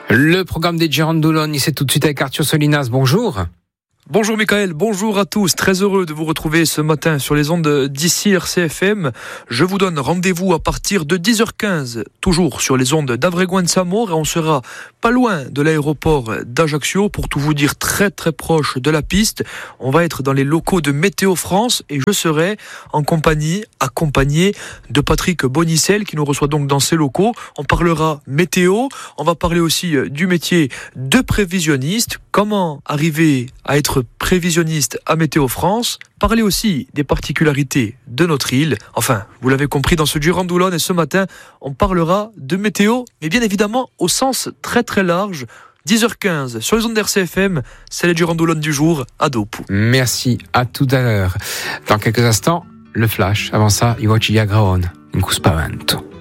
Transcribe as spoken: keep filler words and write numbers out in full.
Le programme des Girandoloni, c'est tout de suite avec Arthur Solinas. Bonjour. Bonjour Michael, bonjour à tous. Très heureux de vous retrouver ce matin sur les ondes d'ici R C F M. Je vous donne rendez-vous à partir de dix heures quinze, toujours sur les ondes d'Avreguin-Samor, et on sera pas loin de l'aéroport d'Ajaccio, pour tout vous dire très très proche de la piste. On va être dans les locaux de Météo France et je serai en compagnie, accompagné de Patrick Bonicel qui nous reçoit donc dans ces locaux. On parlera météo, on va parler aussi du métier de prévisionniste, comment arriver à être prévisionniste à Météo France, parler aussi des particularités de notre île. Enfin, vous l'avez compris dans ce Girandoulon, et ce matin, on parlera de météo, mais bien évidemment au sens très très large. dix heures quinze sur les ondes d'R C F M, c'est les Girandoulon du jour à Dopo. Merci, à tout à l'heure. Dans quelques instants, le flash. Avant ça, Iwachi Yagraon, un coup spavento.